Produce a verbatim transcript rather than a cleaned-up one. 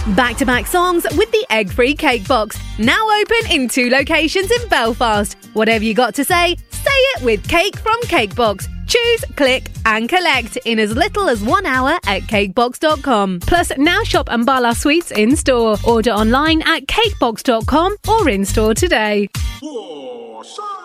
Back-to-back songs with the egg-free cake box. Now open in two locations in Belfast. Whatever you got to say, say it with Cake from Cakebox. Choose, click and collect in as little as one hour at cakebox dot com. Plus, now shop Ambala Sweets in-store. Order online at cakebox dot com or in-store today. four,